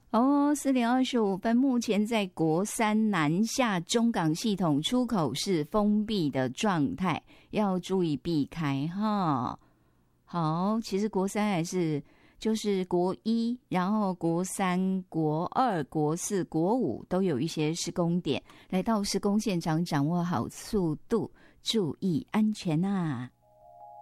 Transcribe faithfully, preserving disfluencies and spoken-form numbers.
哦，四点二十五分，目前在国三南下中港系统出口是封闭的状态，要注意避开哈。好，其实国三还是就是国一，然后国三、国二、国四、国五都有一些施工点，来到施工现场，掌握好速度，注意安全啊。